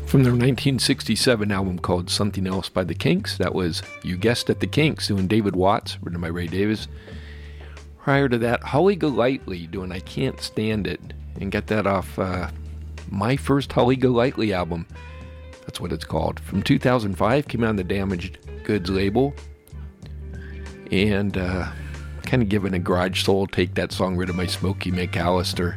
From their 1967 album called Something Else by the Kinks, that was, you guessed it, the Kinks doing David Watts, written by Ray Davies. Prior to that, Holly Golightly doing I Can't Stand It, and get that off my first Holly Golightly album. That's what it's called. From 2005, came out on the Damaged Goods label, and kind of giving a Garage Soul take, that song written by Smokey McAllister.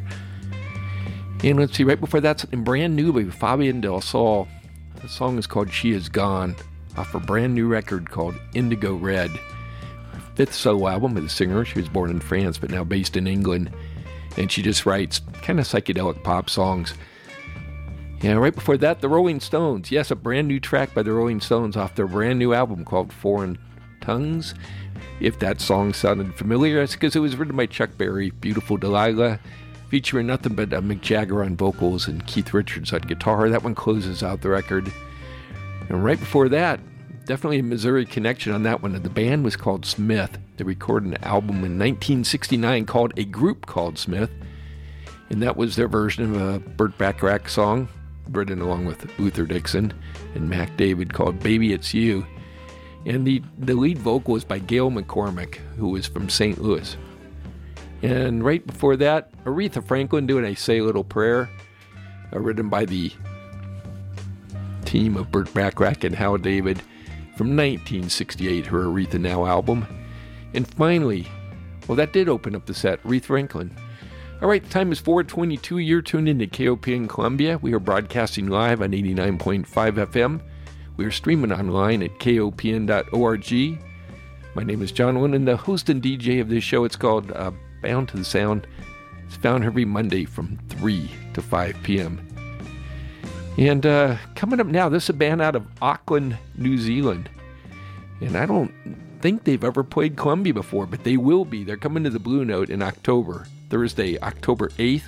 And let's see, right before that, something brand new by Fabian Del Sol. The song is called She Is Gone, off a brand new record called Indigo Red. Her fifth solo album with the singer. She was born in France but now based in England. And she just writes kind of psychedelic pop songs. Yeah, right before that, the Rolling Stones. Yes, a brand new track by the Rolling Stones off their brand new album called Foreign Tongues. If that song sounded familiar, it's because it was written by Chuck Berry, Beautiful Delilah, featuring nothing but Mick Jagger on vocals and Keith Richards on guitar. That one closes out the record. And right before that, definitely a Missouri connection on that one. The band was called Smith. They recorded an album in 1969 called A Group Called Smith. And that was their version of a Burt Bacharach song, written along with Luther Dixon and Mac David, called Baby It's You. And the lead vocal was by Gail McCormick, who was from St. Louis. And right before that, Aretha Franklin doing I Say a Little Prayer, written by the team of Burt Bacharach and Hal David from 1968, her Aretha Now album. And finally, well, that did open up the set, Aretha Franklin. All right, the time is 4:22. You're tuned into KOPN Columbia. We are broadcasting live on 89.5 FM. We are streaming online at kopn.org. My name is John Lennon, the host and DJ of this show. It's called Bound to the Sound. It's found every Monday from 3 to 5 p.m. And coming up now, this is a band out of Auckland, New Zealand. And I don't think they've ever played Columbia before, but they will be. They're coming to the Blue Note in October, Thursday, October 8th.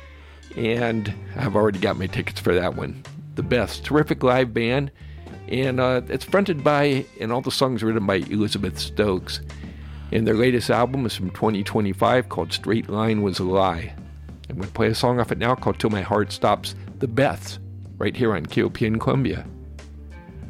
And I've already got my tickets for that one. The best. Terrific live band. And it's fronted by, and all the songs written by Elizabeth Stokes. And their latest album is from 2025 called Straight Line Was a Lie. I'm going to play a song off it now called Till My Heart Stops, The Beths, right here on KOPN Columbia.